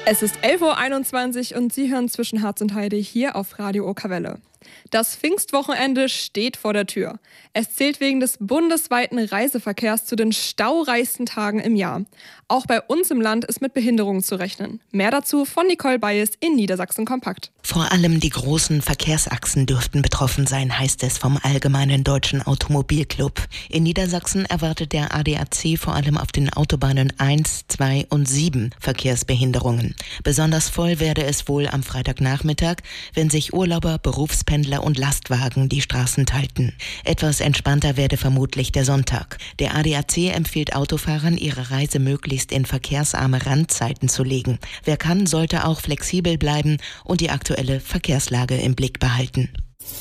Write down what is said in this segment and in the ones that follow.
Es ist 11:21 Uhr und Sie hören zwischen Harz und Heide hier auf Radio Okawelle. Das Pfingstwochenende steht vor der Tür. Es zählt wegen des bundesweiten Reiseverkehrs zu den staureichsten Tagen im Jahr. Auch bei uns im Land ist mit Behinderungen zu rechnen. Mehr dazu von Nicole Bayes in Niedersachsen Kompakt. Vor allem die großen Verkehrsachsen dürften betroffen sein, heißt es vom Allgemeinen Deutschen Automobilclub. In Niedersachsen erwartet der ADAC vor allem auf den Autobahnen 1, 2 und 7 Verkehrsbehinderungen. Besonders voll werde es wohl am Freitagnachmittag, wenn sich Urlauber, Berufspendler und Lastwagen die Straßen teilten. Etwas entspannter werde vermutlich der Sonntag. Der ADAC empfiehlt Autofahrern, ihre Reise möglichst in verkehrsarme Randzeiten zu legen. Wer kann, sollte auch flexibel bleiben und die aktuelle Verkehrslage im Blick behalten.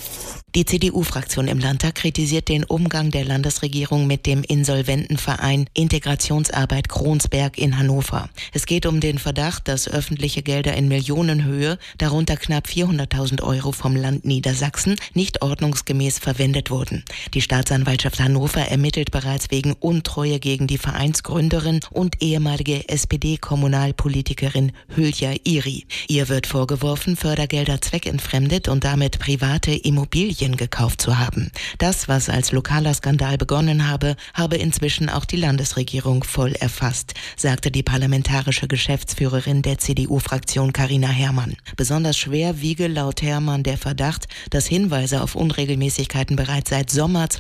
Die CDU-Fraktion im Landtag kritisiert den Umgang der Landesregierung mit dem Insolventenverein Integrationsarbeit Kronsberg in Hannover. Es geht um den Verdacht, dass öffentliche Gelder in Millionenhöhe, darunter knapp 400.000 Euro vom Land Niedersachsen, nicht ordnungsgemäß verwendet wurden. Die Staatsanwaltschaft Hannover ermittelt bereits wegen Untreue gegen die Vereinsgründerin und ehemalige SPD-Kommunalpolitikerin Hülya Iri. Ihr wird vorgeworfen, Fördergelder zweckentfremdet und damit private Immobilien gekauft zu haben. Das, was als lokaler Skandal begonnen habe inzwischen auch die Landesregierung voll erfasst, sagte die parlamentarische Geschäftsführerin der CDU-Fraktion Carina Herrmann. Besonders schwer wiege laut Herrmann der Verdacht, dass Hinweise auf Unregelmäßigkeiten bereits seit Sommer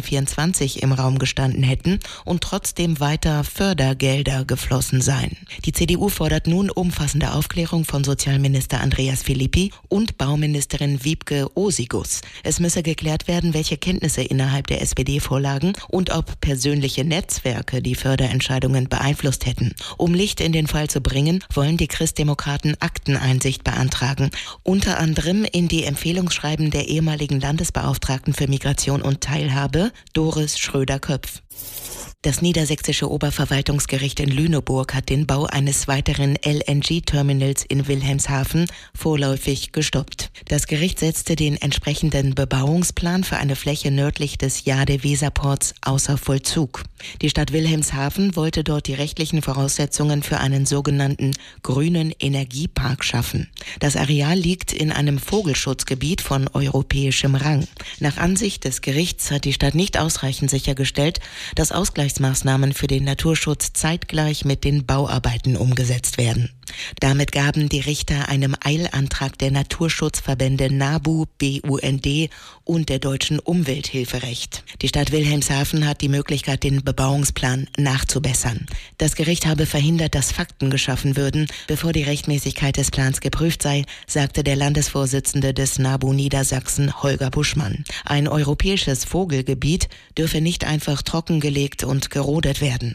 2024 im Raum gestanden hätten und trotzdem weiter Fördergelder geflossen seien. Die CDU fordert nun umfassende Aufklärung von Sozialminister Andreas Philippi und Bauministerin Wiebke Osigus. Es müsse geklärt werden, welche Kenntnisse innerhalb der SPD vorlagen und ob persönliche Netzwerke die Förderentscheidungen beeinflusst hätten. Um Licht in den Fall zu bringen, wollen die Christdemokraten Akteneinsicht beantragen, unter anderem in die Empfehlungsschreiben der ehemaligen Landesbeauftragten für Migration und Teilhabe, Doris Schröder-Köpf. Das niedersächsische Oberverwaltungsgericht in Lüneburg hat den Bau eines weiteren LNG-Terminals in Wilhelmshaven vorläufig gestoppt. Das Gericht setzte den entsprechenden Bebauungsplan für eine Fläche nördlich des Jade-Weser-Ports außer Vollzug. Die Stadt Wilhelmshaven wollte dort die rechtlichen Voraussetzungen für einen sogenannten grünen Energiepark schaffen. Das Areal liegt in einem Vogelschutzgebiet von europäischem Rang. Nach Ansicht des Gerichts hat die Stadt nicht ausreichend sichergestellt, dass Ausgleichsmaßnahmen für den Naturschutz zeitgleich mit den Bauarbeiten umgesetzt werden. Damit gaben die Richter einem Eilantrag der Naturschutzverbände NABU, BUND und der Deutschen Umwelthilfe Recht. Die Stadt Wilhelmshaven hat die Möglichkeit, den Bebauungsplan nachzubessern. Das Gericht habe verhindert, dass Fakten geschaffen würden, bevor die Rechtmäßigkeit des Plans geprüft sei, sagte der Landesvorsitzende des NABU Niedersachsen, Holger Buschmann. Ein europäisches Vogelgebiet dürfe nicht einfach trockengelegt und gerodet werden.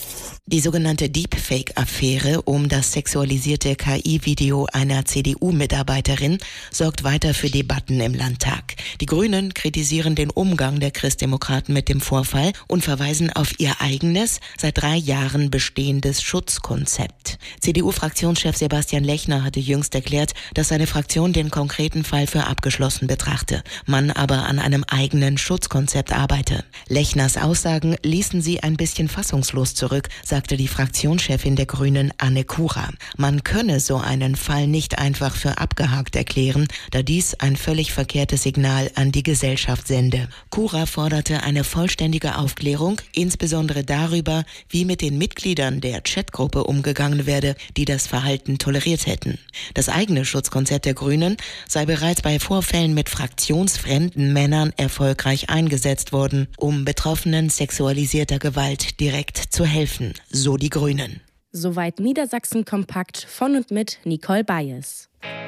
Die sogenannte Deepfake-Affäre um das sexualisierte KI-Video einer CDU-Mitarbeiterin sorgt weiter für Debatten im Landtag. Die Grünen kritisieren den Umgang der Christdemokraten mit dem Vorfall und verweisen auf ihr eigenes, seit 3 Jahren bestehendes Schutzkonzept. CDU-Fraktionschef Sebastian Lechner hatte jüngst erklärt, dass seine Fraktion den konkreten Fall für abgeschlossen betrachte, man aber an einem eigenen Schutzkonzept arbeite. Lechners Aussagen ließen sie ein bisschen fassungslos zurück, sagte die Fraktionschefin der Grünen Anne Kura. Man könne so einen Fall nicht einfach für abgehakt erklären, da dies ein völlig verkehrtes Signal an die Gesellschaft sende. Kura forderte eine vollständige Aufklärung, insbesondere darüber, wie mit den Mitgliedern der Chatgruppe umgegangen werde, die das Verhalten toleriert hätten. Das eigene Schutzkonzept der Grünen sei bereits bei Vorfällen mit fraktionsfremden Männern erfolgreich eingesetzt worden, um Betroffenen sexualisierter Gewalt direkt zu helfen. So die Grünen. Soweit Niedersachsen Kompakt von und mit Nicole Bayes.